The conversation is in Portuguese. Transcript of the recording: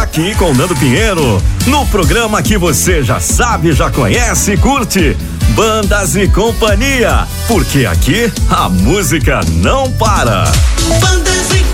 aqui com Nando Pinheiro, no programa que você já sabe, já conhece e curte, Bandas e Companhia, porque aqui a música não para. Bandas e